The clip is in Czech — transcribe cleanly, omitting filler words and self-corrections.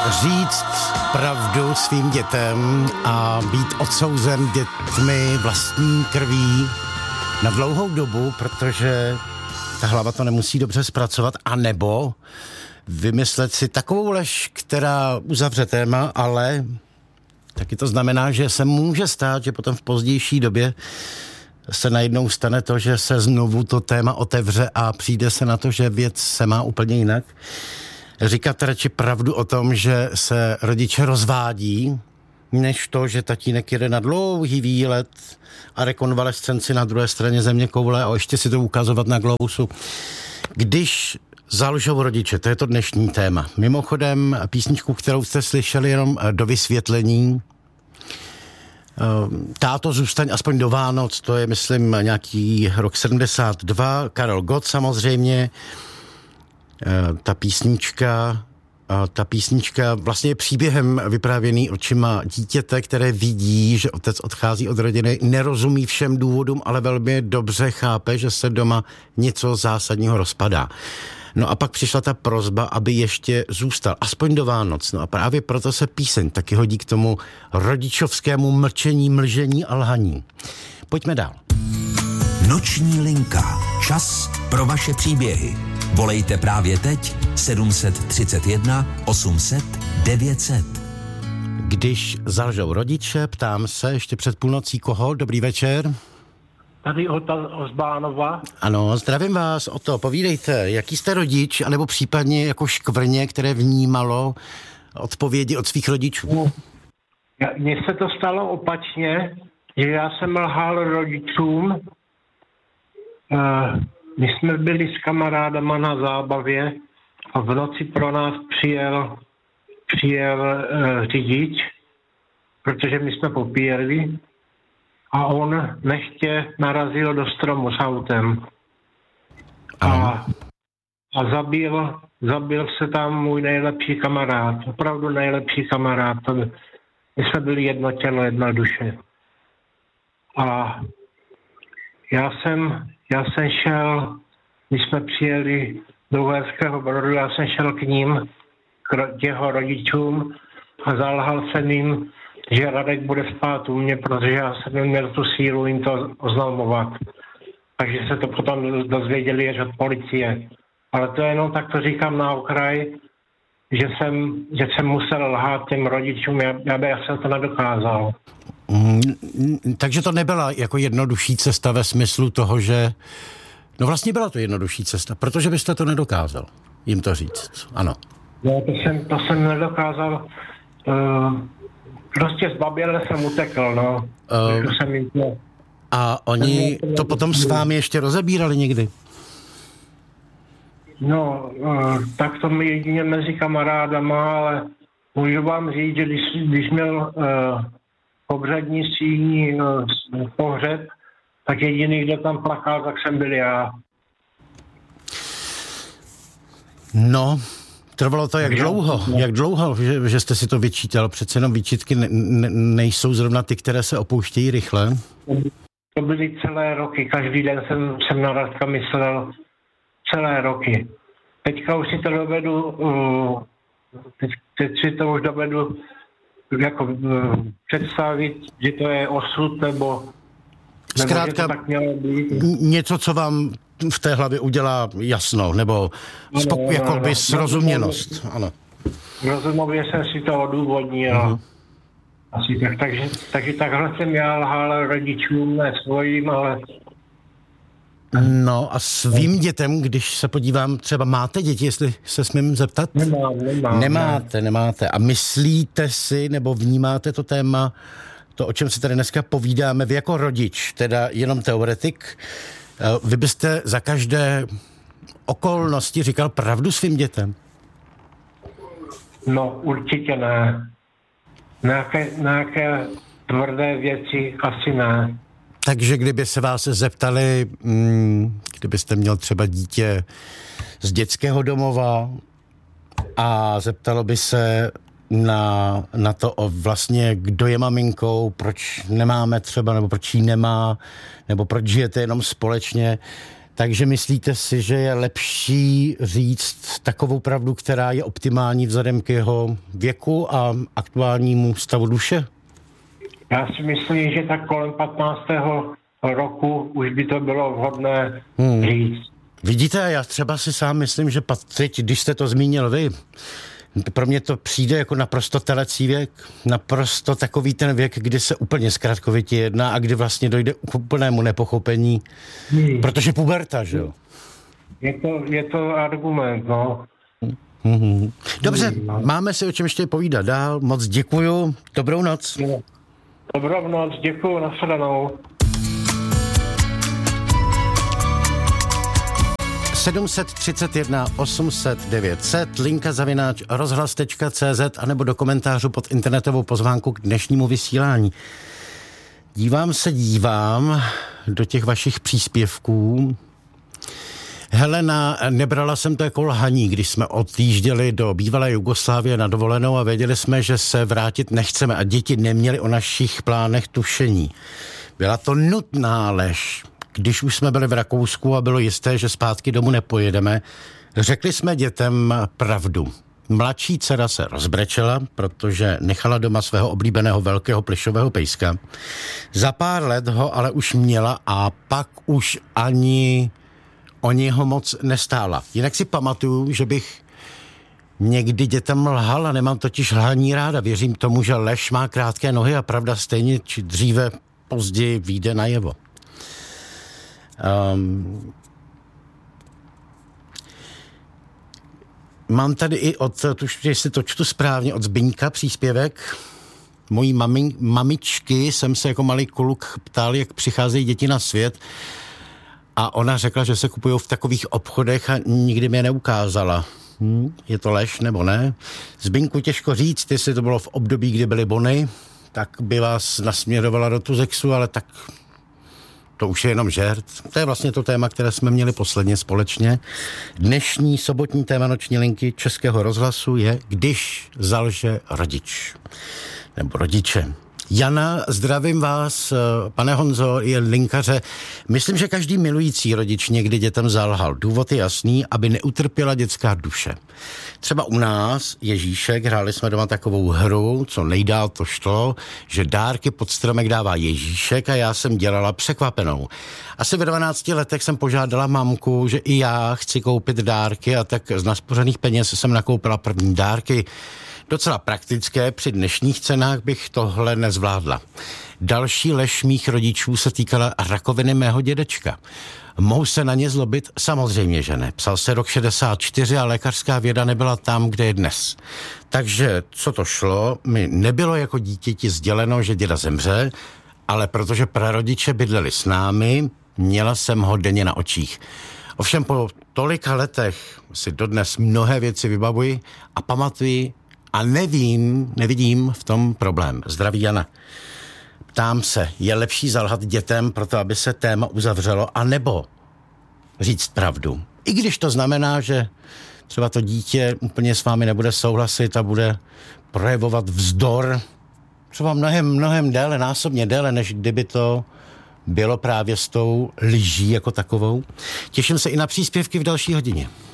říct pravdu svým dětem a být odsouzen dětmi vlastní krví na dlouhou dobu, protože ta hlava to nemusí dobře zpracovat, anebo vymyslet si takovou lež, která uzavře téma, ale taky to znamená, že se může stát, že potom v pozdější době se najednou stane to, že se znovu to téma otevře a přijde se na to, že věc se má úplně jinak. Říkat radši pravdu o tom, že se rodiče rozvádí, než to, že tatínek jede na dlouhý výlet a rekonvalescenci na druhé straně zeměkoule a ještě si to ukazovat na Globusu. Když zalžou rodiče, to je to dnešní téma. Mimochodem písničku, kterou jste slyšeli jenom do vysvětlení, Táto zůstaň aspoň do Vánoc, to je myslím nějaký rok 72, Karel Gott samozřejmě, ta písnička vlastně je příběhem vyprávěný očima dítěte, které vidí, že otec odchází od rodiny, nerozumí všem důvodům, ale velmi dobře chápe, že se doma něco zásadního rozpadá. No a pak přišla ta prosba, aby ještě zůstal, aspoň do Vánoc. No a právě proto se píseň taky hodí k tomu rodičovskému mlčení, mlžení a lhaní. Pojďme dál. Noční linka. Čas pro vaše příběhy. Volejte právě teď 731 800 900. Když zalžou rodiče, ptám se ještě před půlnocí koho. Dobrý večer. Tady Ota z Bánova. Ano, zdravím vás, Oto, povídejte, jaký jste rodič, anebo případně jako škvrně, které vnímalo odpovědi od svých rodičů? Mně se to stalo opačně, že já jsem lhal rodičům. My jsme byli s kamarádama na zábavě a v noci pro nás přijel řidič, protože my jsme popíjeli. A on nechtě narazil do stromu s autem. A zabil se tam můj nejlepší kamarád. Opravdu nejlepší kamarád. My jsme byli jedno tělo, jedna duše. A já jsem šel, když jsme přijeli do Uherského Brodu, já jsem šel k ním, k jeho rodičům a zalhal jsem jim, že Radek bude spát u mě, protože já jsem neměl tu sílu jim to oznamovat. Takže se to potom dozvěděli až od policie. Ale to jenom tak to říkám na okraj, že jsem musel lhát těm rodičům, já jsem to nedokázal. Takže to nebyla jako jednodušší cesta ve smyslu toho, že... No vlastně byla to jednodušší cesta, protože byste to nedokázal jim to říct, ano. No, to jsem nedokázal... Prostě zbaběle jsem utekl, no. A oni to potom s vámi ještě rozebírali někdy? No, tak to mi jedině mezi kamarádama, ale můžu vám říct, že když měl pobřadní síní pohřeb, tak jediný, kdo tam plakal, tak jsem byl já. No... Trvalo to jak dlouho, že jste si to vyčítal? Přece jenom výčitky nejsou zrovna ty, které se opouštějí rychle. To byly celé roky, každý den jsem na Radka myslel celé roky. Teďka už si to dovedu, teď si to už dovedu jako představit, že to je osud, nebo zkrátka, že to tak mělo být. Něco, co vám v té hlavě udělá jasno, nebo jakoby srozuměnost. Ano. Rozumově jsem si to odůvodnil. Asi tak, takže takhle jsem já lhal rodičům, ne svojím, ale... No a svým dětem, když se podívám, třeba máte děti, jestli se smím zeptat? Nemám. Nemáte. A myslíte si, nebo vnímáte to téma, to, o čem si tady dneska povídáme, vy jako rodič, teda jenom teoretik, vy byste za každé okolnosti říkal pravdu svým dětem? No, určitě ne. Nějaké tvrdé věci asi ne. Takže kdyby se vás zeptali, kdybyste měl třeba dítě z dětského domova a zeptalo by se na to vlastně, kdo je maminkou, proč nemáme třeba, nebo proč jí nemá, nebo proč žijete jenom společně, Takže myslíte si, že je lepší říct takovou pravdu, která je optimální vzhledem k jeho věku a aktuálnímu stavu duše? Já si myslím, že tak kolem 15. roku už by to bylo vhodné říct. Vidíte, já třeba si sám myslím, že teď, když jste to zmínil vy, pro mě to přijde jako naprosto telecí věk, naprosto takový ten věk, kdy se úplně zkratkovitě jedná a kdy vlastně dojde k úplnému nepochopení, protože puberta, že jo? Je to argument, no. Dobře, máme si o čem ještě povídat dál, moc děkuju, dobrou noc. Dobrou noc, děkuju, nashledanou. 731 800 900, linka zavináč rozhlas.cz anebo do komentářů pod internetovou pozvánku k dnešnímu vysílání. Dívám do těch vašich příspěvků. Helena, nebrala jsem to jako lhaní, když jsme odjížděli do bývalé Jugoslávie na dovolenou a věděli jsme, že se vrátit nechceme a děti neměly o našich plánech tušení. Byla to nutná lež. Když už jsme byli v Rakousku a bylo jisté, že zpátky domů nepojedeme, řekli jsme dětem pravdu. Mladší dcera se rozbrečela, protože nechala doma svého oblíbeného velkého plyšového pejska. Za pár let ho ale už měla a pak už ani o něho moc nestála. Jinak si pamatuju, že bych někdy dětem lhal a nemám totiž lhaní ráda. Věřím tomu, že lež má krátké nohy a pravda stejně či dříve později vyjde najevo. Mám tady i jestli to čtu správně, od Zbyňka příspěvek. Mojí mamičky jsem se jako malý kluk ptal, jak přicházejí děti na svět a ona řekla, že se kupují v takových obchodech a nikdy mi je neukázala. Je to lež nebo ne? Zbyňku, těžko říct, jestli to bylo v období, kdy byly bony, tak by vás nasměrovala do Tuzexu, ale tak to už je jenom žert. To je vlastně to téma, které jsme měli posledně společně. Dnešní sobotní téma noční linky Českého rozhlasu je Když zalže rodič. Nebo rodiče. Jana, zdravím vás, pane Honzo, je linkaře. Myslím, že každý milující rodič někdy dětem zalhal. Důvod je jasný, aby neutrpěla dětská duše. Třeba u nás, Ježíšek, hráli jsme doma takovou hru, co nejdál to šlo, že dárky pod stromek dává Ježíšek a já jsem dělala překvapenou. Asi ve 12 letech jsem požádala mamku, že i já chci koupit dárky a tak z naspořených peněz jsem nakoupila první dárky. Docela praktické, při dnešních cenách bych tohle nezvládla. Další lež mých rodičů se týkala rakoviny mého dědečka. Mohu se na ně zlobit? Samozřejmě, že ne. Psal se rok 64 a lékařská věda nebyla tam, kde je dnes. Takže, co to šlo, mi nebylo jako dítěti sděleno, že děda zemře, ale protože prarodiče bydleli s námi, měla jsem ho denně na očích. Ovšem po tolika letech si dodnes mnohé věci vybavuji a pamatuji a nevidím v tom problém. Zdraví Jana. Ptám se, je lepší zalhat dětem proto, aby se téma uzavřelo, anebo říct pravdu? I když to znamená, že třeba to dítě úplně s vámi nebude souhlasit a bude projevovat vzdor, třeba mnohem déle, násobně déle, než kdyby to bylo právě s tou lží jako takovou. Těším se i na příspěvky v další hodině.